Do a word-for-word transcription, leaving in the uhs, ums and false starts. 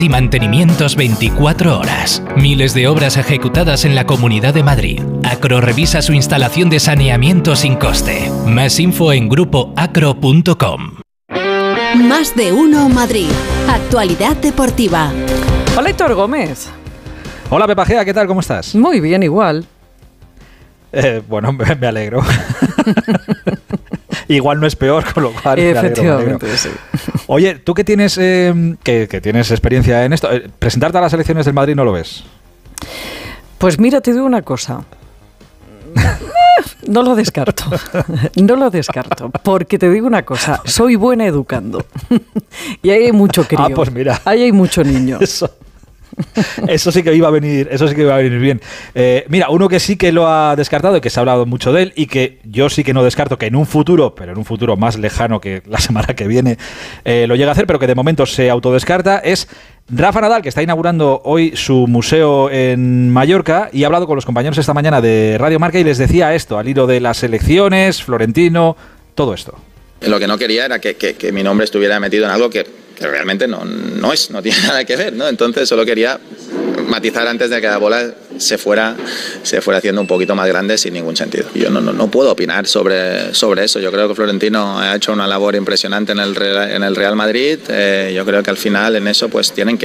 y mantenimientos veinticuatro horas. Miles de obras ejecutadas en la Comunidad de Madrid. Acro revisa su instalación de saneamiento sin coste. Más info en grupo acro punto com. Más de uno Madrid. Actualidad deportiva. Hola, Héctor Gómez. Hola, Pepa Gea, ¿qué tal? ¿Cómo estás? Muy bien, igual. Eh, bueno, me, me alegro. Igual no es peor, con lo cual me alegro, me alegro. Sí. Oye, tú que tienes, eh, que, que tienes experiencia en esto, eh, ¿presentarte a las elecciones del Madrid no lo ves? Pues mira, te digo una cosa. No lo descarto, no lo descarto, porque te digo una cosa, soy buena educando y ahí hay mucho crío, ah, pues mira, ahí hay mucho niño. Eso, eso sí que iba a venir, eso sí que iba a venir bien. Eh, mira, uno que sí que lo ha descartado y que se ha hablado mucho de él y que yo sí que no descarto que en un futuro, pero en un futuro más lejano que la semana que viene, eh, lo llega a hacer, pero que de momento se autodescarta, es Rafa Nadal, que está inaugurando hoy su museo en Mallorca y ha hablado con los compañeros esta mañana de Radio Marca y les decía esto, al hilo de las elecciones, Florentino, todo esto. Lo que no quería era que, que, que mi nombre estuviera metido en algo que, que realmente no, no es, no tiene nada que ver, ¿no? Entonces solo quería matizar antes de que la bola se fuera, se fuera haciendo un poquito más grande sin ningún sentido. Yo no, no, no puedo opinar sobre, sobre eso. Yo creo que Florentino ha hecho una labor impresionante en el, en el Real Madrid. Eh, yo creo que al final en eso pues tienen que